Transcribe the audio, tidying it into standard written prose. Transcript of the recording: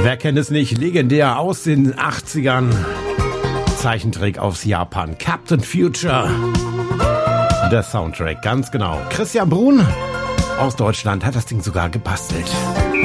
Wer kennt es nicht? Legendär aus den 80ern. Zeichentrick aufs Japan. Captain Future. Der Soundtrack, ganz genau. Christian Brun aus Deutschland hat das Ding sogar gebastelt.